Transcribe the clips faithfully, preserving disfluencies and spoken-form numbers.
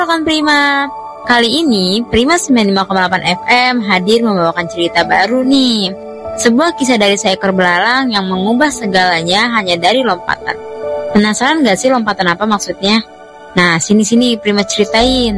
Rekan Prima, kali ini Prima sembilan puluh lima koma delapan F M hadir membawakan cerita baru nih. Sebuah kisah dari seekor belalang yang mengubah segalanya hanya dari lompatan. Penasaran gak sih lompatan apa maksudnya? Nah, sini-sini Prima ceritain.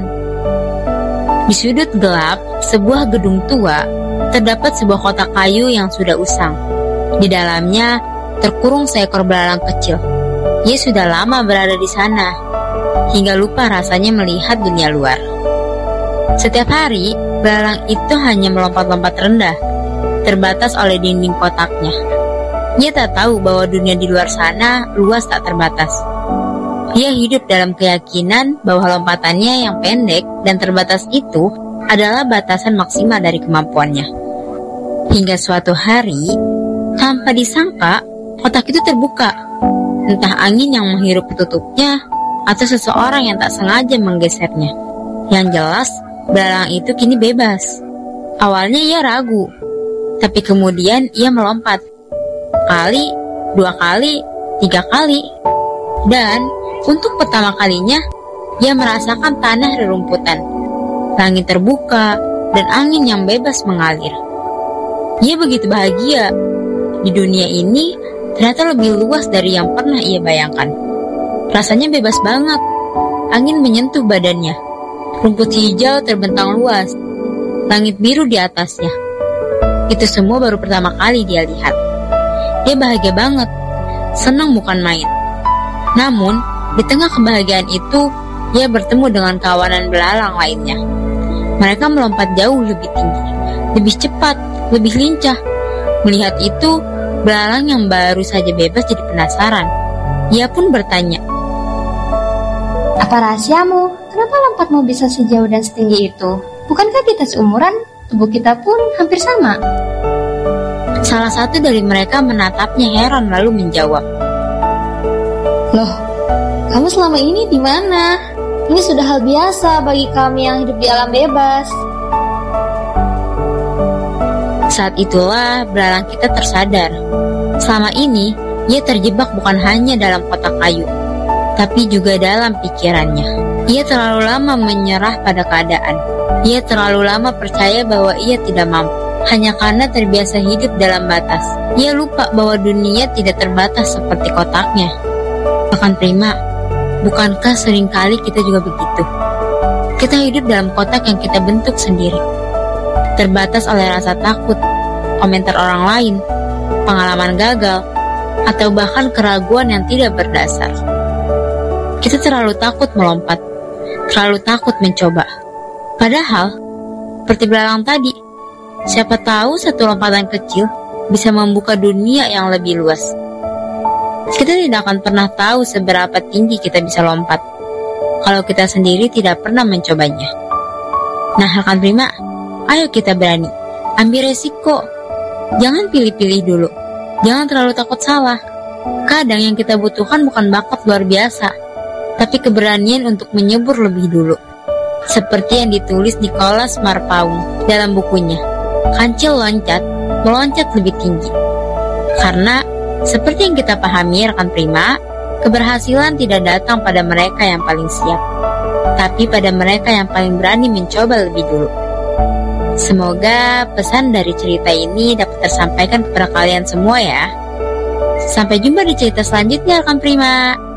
Di sudut gelap sebuah gedung tua, terdapat sebuah kotak kayu yang sudah usang. Di dalamnya terkurung seekor belalang kecil. Ia sudah lama berada di sana, hingga lupa rasanya melihat dunia luar. Setiap hari, belalang itu hanya melompat-lompat rendah, terbatas oleh dinding kotaknya. Ia tak tahu bahwa dunia di luar sana luas tak terbatas. Ia hidup dalam keyakinan bahwa lompatannya yang pendek dan terbatas itu adalah batasan maksimal dari kemampuannya. Hingga suatu hari, tanpa disangka, kotak itu terbuka. Entah angin yang menghirup tutupnya atau seseorang yang tak sengaja menggesernya. Yang jelas, belalang itu kini bebas. Awalnya ia ragu, tapi kemudian ia melompat. Kali, dua kali, tiga kali. Dan untuk pertama kalinya, ia merasakan tanah rerumputan, langit terbuka, dan angin yang bebas mengalir. Ia begitu bahagia. Di dunia ini, ternyata lebih luas dari yang pernah ia bayangkan. Rasanya bebas banget. Angin menyentuh badannya. Rumput hijau terbentang luas. Langit biru di atasnya. Itu semua baru pertama kali dia lihat. Dia bahagia banget. Senang bukan main. Namun, di tengah kebahagiaan itu, ia bertemu dengan kawanan belalang lainnya. Mereka melompat jauh lebih tinggi, lebih cepat, lebih lincah. Melihat itu, belalang yang baru saja bebas jadi penasaran. Ia pun bertanya, "Apa rahasiamu? Kenapa lompatmu bisa sejauh dan setinggi itu? Bukankah kita seumuran? Tubuh kita pun hampir sama." Salah satu dari mereka menatapnya heran lalu menjawab, "Loh, kamu selama ini di mana? Ini sudah hal biasa bagi kami yang hidup di alam bebas." Saat itulah belalang kita tersadar. Selama ini, ia terjebak bukan hanya dalam kotak kayu, tapi juga dalam pikirannya. Ia terlalu lama menyerah pada keadaan. Ia terlalu lama percaya bahwa ia tidak mampu, hanya karena terbiasa hidup dalam batas. Ia lupa bahwa dunia tidak terbatas seperti kotaknya. Bahkan Prima, bukankah seringkali kita juga begitu? Kita hidup dalam kotak yang kita bentuk sendiri, terbatas oleh rasa takut, komentar orang lain, pengalaman gagal, atau bahkan keraguan yang tidak berdasar. Kita terlalu takut melompat, terlalu takut mencoba. Padahal, seperti belalang tadi, siapa tahu satu lompatan kecil bisa membuka dunia yang lebih luas. Kita tidak akan pernah tahu seberapa tinggi kita bisa lompat kalau kita sendiri tidak pernah mencobanya. Nah, rekan Prima, ayo kita berani, ambil resiko. Jangan pilih-pilih dulu. Jangan terlalu takut salah. Kadang yang kita butuhkan bukan bakat luar biasa, tapi keberanian untuk menyebur lebih dulu. Seperti yang ditulis Nicholas Marpaung dalam bukunya, Kancil Loncat, Meloncat Lebih Tinggi. Karena, seperti yang kita pahami rekan Prima, keberhasilan tidak datang pada mereka yang paling siap, tapi pada mereka yang paling berani mencoba lebih dulu. Semoga pesan dari cerita ini dapat tersampaikan kepada kalian semua ya. Sampai jumpa di cerita selanjutnya rekan Prima.